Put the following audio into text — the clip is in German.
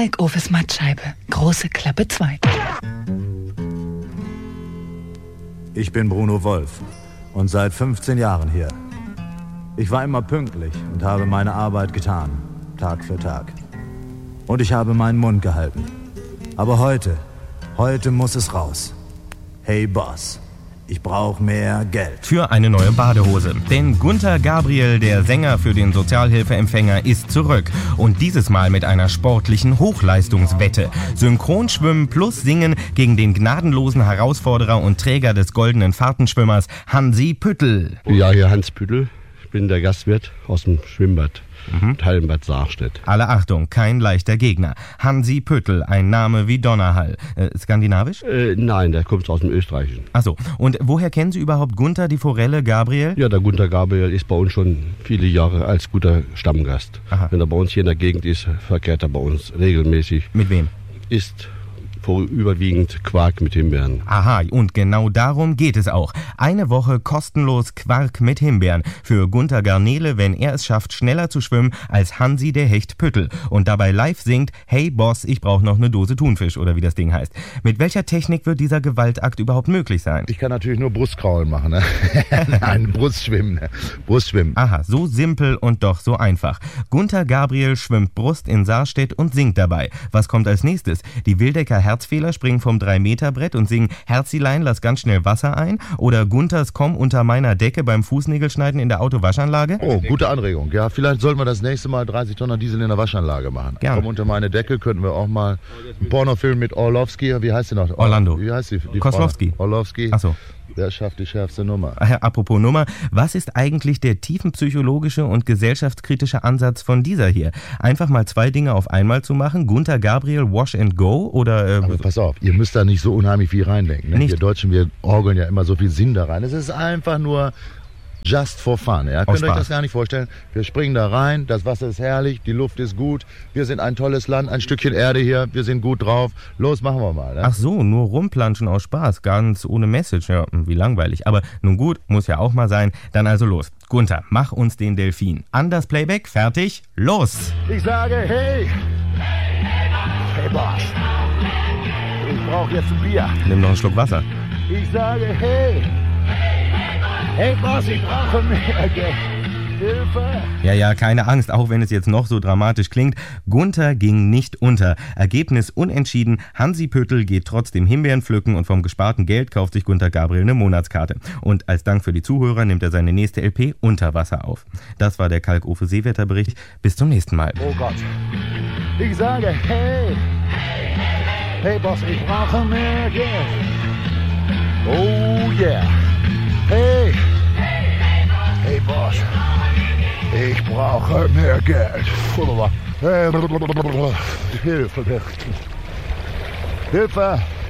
Kalkofes Mattscheibe. Große Klappe 2. Ich bin Bruno Wolf und seit 15 Jahren hier. Ich war immer pünktlich und habe meine Arbeit getan, Tag für Tag. Und ich habe meinen Mund gehalten. Aber heute muss es raus. Hey Boss, ich brauche mehr Geld. Für eine neue Badehose. Denn Gunter Gabriel, der Sänger für den Sozialhilfeempfänger, ist zurück. Und dieses Mal mit einer sportlichen Hochleistungswette. Synchronschwimmen plus Singen gegen den gnadenlosen Herausforderer und Träger des goldenen Fahrtenschwimmers Hansi Püttl. Ja, hier Hans Püttl. Ich bin der Gastwirt aus dem Schwimmbad. Hallenbad Saarstedt. Alle Achtung, kein leichter Gegner. Hansi Püttl, ein Name wie Donnerhall. Skandinavisch? Nein, der kommt aus dem Österreichischen. Achso, und woher kennen Sie überhaupt Gunter, die Forelle, Gabriel? Ja, der Gunter Gabriel ist bei uns schon viele Jahre als guter Stammgast. Aha. Wenn er bei uns hier in der Gegend ist, verkehrt er bei uns regelmäßig. Mit wem? Isst überwiegend Quark mit Himbeeren. Aha, und genau darum geht es auch. Eine Woche kostenlos Quark mit Himbeeren für Gunter Garnele, wenn er es schafft, schneller zu schwimmen als Hansi der Hecht Püttl und dabei live singt, hey Boss, ich brauche noch eine Dose Thunfisch oder wie das Ding heißt. Mit welcher Technik wird dieser Gewaltakt überhaupt möglich sein? Ich kann natürlich nur Brustkraulen machen, ne? Nein, Brustschwimmen. Brustschwimmen. Aha, so simpel und doch so einfach. Gunter Gabriel schwimmt Brust in Saarstedt und singt dabei. Was kommt als nächstes? Die Wildecker Herzfehler springen vom 3-Meter-Brett und singen Herzilein, lass ganz schnell Wasser ein? Oder Gunters komm unter meiner Decke beim Fußnägelschneiden in der Autowaschanlage? Oh, gute Anregung. Ja, vielleicht sollten wir das nächste Mal 30 Tonnen Diesel in der Waschanlage machen. Gerne. Komm unter meine Decke, könnten wir auch mal einen Pornofilm mit Orlowski, wie heißt sie noch? Orlando. Wie heißt sie? Koslowski. Orlowski. Achso. Der schafft die schärfste Nummer. Apropos Nummer, was ist eigentlich der tiefenpsychologische und gesellschaftskritische Ansatz von dieser hier? Einfach mal 2 Dinge auf einmal zu machen? Gunter Gabriel, Wash and Go? Oder, Aber pass auf, ihr müsst da nicht so unheimlich viel reindenken. Ne? Nicht? Wir Deutschen, wir orgeln ja immer so viel Sinn da rein. Es ist einfach nur just for fun. Ja? Könnt ihr euch das gar nicht vorstellen? Wir springen da rein, das Wasser ist herrlich, die Luft ist gut, wir sind ein tolles Land, ein Stückchen Erde hier, wir sind gut drauf. Los, machen wir mal. Ne? Ach so, nur rumplanschen aus Spaß, ganz ohne Message. Ja, wie langweilig. Aber nun gut, muss ja auch mal sein. Dann also los. Gunter, mach uns den Delfin. An das Playback, fertig, los! Ich sage, hey Boss, ich brauche jetzt ein Bier. Nimm noch einen Schluck Wasser. Ich sage, hey Boss, ich brauche mehr Geld. Hilfe! Ja, keine Angst, auch wenn es jetzt noch so dramatisch klingt. Gunter ging nicht unter. Ergebnis unentschieden. Hansi Püttl geht trotzdem Himbeeren pflücken und vom gesparten Geld kauft sich Gunter Gabriel eine Monatskarte. Und als Dank für die Zuhörer nimmt er seine nächste LP unter Wasser auf. Das war der Kalkofe Seewetterbericht. Bis zum nächsten Mal. Oh Gott. Ich sage, hey Boss, ich brauche mehr Geld. Oh yeah. Hey Boss, ich brauche mehr Geld. Hilfe. Hilfe.